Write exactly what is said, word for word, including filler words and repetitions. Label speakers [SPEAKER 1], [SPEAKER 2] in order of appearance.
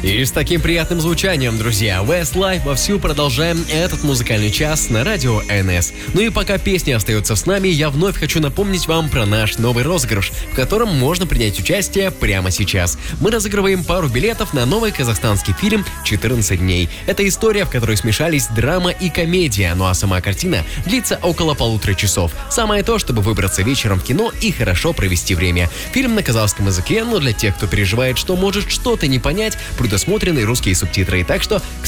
[SPEAKER 1] И с таким приятным звучанием, друзья, Westlife вовсю продолжаем этот музыкальный час на радио эн эс. Ну и пока песня остается с нами, я вновь хочу напомнить вам про наш новый розыгрыш, в котором можно принять участие прямо сейчас. Мы разыгрываем пару билетов на новый казахстанский фильм «четырнадцать дней». Это история, в которой смешались драма и комедия, ну а сама картина длится около полутора часов. Самое то, чтобы выбраться вечером в кино и хорошо провести время. Фильм на казахском языке, но для тех, кто переживает, что может что-то не понять, предусмотрены русские субтитры. Так что,